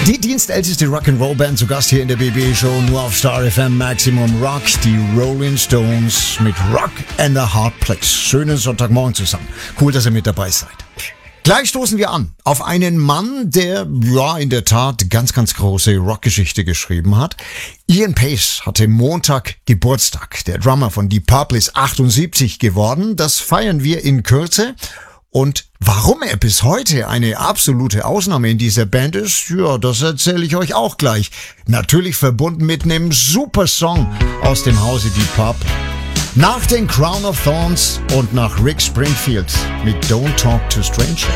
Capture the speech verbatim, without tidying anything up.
Die dienstälteste Rock'n'Roll-Band zu Gast hier in der B B-Show, nur auf Star F M Maximum Rock, die Rolling Stones mit Rock and a Hard Place. Schönen Sonntagmorgen zusammen. Cool, dass ihr mit dabei seid. Gleich stoßen wir an auf einen Mann, der, ja, in der Tat ganz, ganz große Rockgeschichte geschrieben hat. Ian Paice hatte Montag Geburtstag. Der Drummer von Deep Purple ist achtundsiebzig geworden. Das feiern wir in Kürze. Und warum er bis heute eine absolute Ausnahme in dieser Band ist, ja, das erzähle ich euch auch gleich. Natürlich verbunden mit einem super Song aus dem Hause Deep Purple. Nach den Crown of Thorns und nach Rick Springfield mit Don't Talk to Strangers.